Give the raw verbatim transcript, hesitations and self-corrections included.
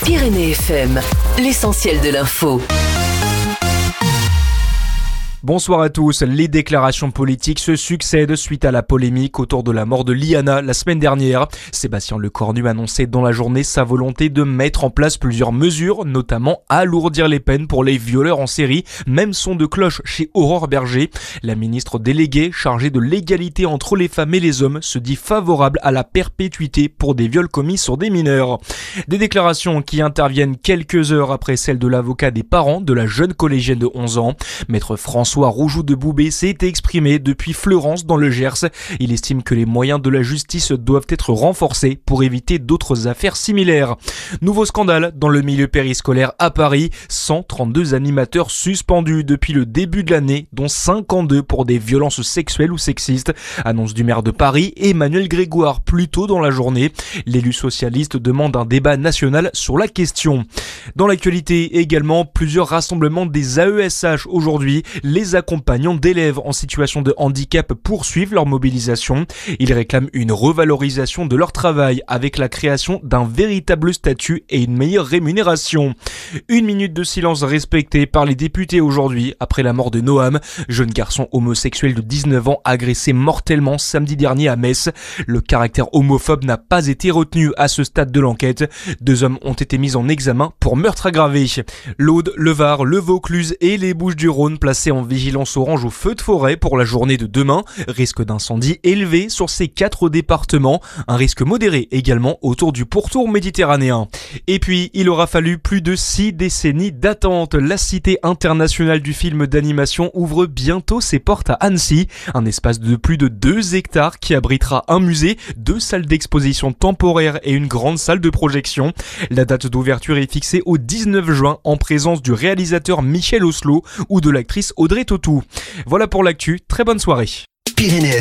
Pyrénées F M, l'essentiel de l'info. Bonsoir à tous. Les déclarations politiques se succèdent suite à la polémique autour de la mort de Liana la semaine dernière. Sébastien Lecornu annonçait dans la journée sa volonté de mettre en place plusieurs mesures, notamment alourdir les peines pour les violeurs en série. Même son de cloche chez Aurore Berger. La ministre déléguée chargée de l'égalité entre les femmes et les hommes se dit favorable à la perpétuité pour des viols commis sur des mineurs. Des déclarations qui interviennent quelques heures après celles de l'avocat des parents de la jeune collégienne de onze ans. Maître François François Roujoux de Boubé s'est exprimé depuis Fleurance dans le Gers. Il estime que les moyens de la justice doivent être renforcés pour éviter d'autres affaires similaires. Nouveau scandale dans le milieu périscolaire à Paris. cent trente-deux animateurs suspendus depuis le début de l'année, dont cinquante-deux pour des violences sexuelles ou sexistes. Annonce du maire de Paris, Emmanuel Grégoire, plus tôt dans la journée. L'élu socialiste demande un débat national sur la question. Dans l'actualité également, plusieurs rassemblements des A E S H aujourd'hui. Les accompagnants d'élèves en situation de handicap poursuivent leur mobilisation. Ils réclament une revalorisation de leur travail avec la création d'un véritable statut et une meilleure rémunération. Une minute de silence respectée par les députés aujourd'hui après la mort de Noam, jeune garçon homosexuel de dix-neuf ans agressé mortellement samedi dernier à Metz. Le caractère homophobe n'a pas été retenu à ce stade de l'enquête. Deux hommes ont été mis en examen pour meurtre aggravé. L'Aude, le Var, le Vaucluse et les Bouches-du-Rhône placés en vigilance orange au feu de forêt pour la journée de demain. Risque d'incendie élevé sur ces quatre départements. Un risque modéré également autour du pourtour méditerranéen. Et puis, il aura fallu plus de six décennies d'attente. La Cité internationale du film d'animation ouvre bientôt ses portes à Annecy. Un espace de plus de deux hectares qui abritera un musée, deux salles d'exposition temporaires et une grande salle de projection. La date d'ouverture est fixée au dix-neuf juin en présence du réalisateur Michel Oslo ou de l'actrice Audrey Tautou. Voilà pour l'actu, très bonne soirée. Pyrénées